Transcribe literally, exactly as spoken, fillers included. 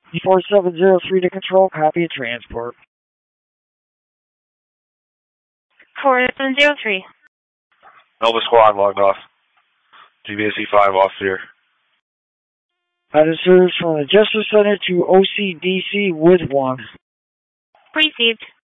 four seven zero three to control, copy of transport. four seven zero three. Nova Squad logged off. G B S E five off here. Item service from the Justice Center to O C D C with one. Received.